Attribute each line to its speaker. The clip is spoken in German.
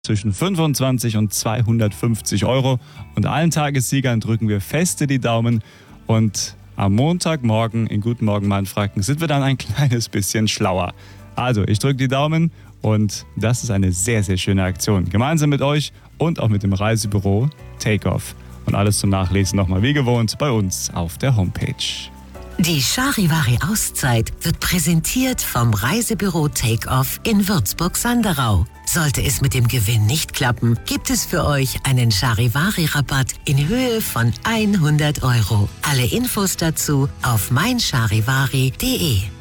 Speaker 1: zwischen 25 und 250 Euro. Und allen Tagessiegern drücken wir feste die Daumen. Und am Montagmorgen in Guten Morgen Manfranken sind wir dann ein kleines bisschen schlauer. Also, ich drücke die Daumen und das ist eine sehr, sehr schöne Aktion. Gemeinsam mit euch und auch mit dem Reisebüro Takeoff. Und alles zum Nachlesen nochmal wie gewohnt bei uns auf der Homepage.
Speaker 2: Die Charivari-Auszeit wird präsentiert vom Reisebüro Takeoff in Würzburg-Sanderau. Sollte es mit dem Gewinn nicht klappen, gibt es für euch einen Charivari-Rabatt in Höhe von 100 Euro. Alle Infos dazu auf meincharivari.de.